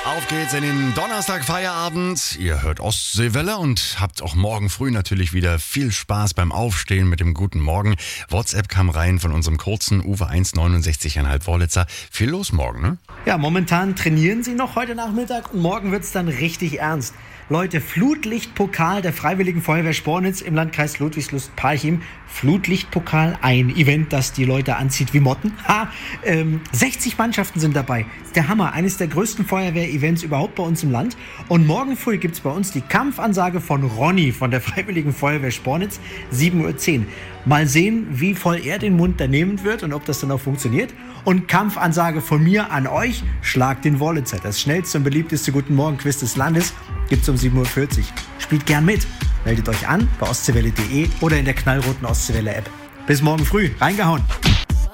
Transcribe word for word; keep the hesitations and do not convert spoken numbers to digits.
Auf geht's in den Donnerstag-Feierabend. Ihr hört Ostseewelle und habt auch morgen früh natürlich wieder viel Spaß beim Aufstehen mit dem guten Morgen. WhatsApp kam rein von unserem kurzen Uwe eins neunundsechzig Komma fünf Wollitzer. Viel los morgen, ne? Ja, momentan trainieren sie noch heute Nachmittag und morgen wird's dann richtig ernst. Leute, Flutlichtpokal der Freiwilligen Feuerwehr Spornitz im Landkreis Ludwigslust-Parchim. Flutlichtpokal, ein Event, das die Leute anzieht wie Motten. Ha, ähm, sechzig Mannschaften sind dabei. Das ist der Hammer, eines der größten Feuerwehr-Events überhaupt bei uns im Land. Und morgen früh gibt's bei uns die Kampfansage von Ronny von der Freiwilligen Feuerwehr Spornitz, sieben Uhr zehn. Mal sehen, wie voll er den Mund da nehmen wird und ob das dann auch funktioniert. Und Kampfansage von mir an euch, schlagt den Wollitzer. Das schnellste und beliebteste Guten Morgen-Quiz des Landes gibt's um sieben Uhr vierzig. Spielt gern mit. Meldet euch an bei ostseewelle punkt de oder in der knallroten Ostseewelle-App. Bis morgen früh. Reingehauen.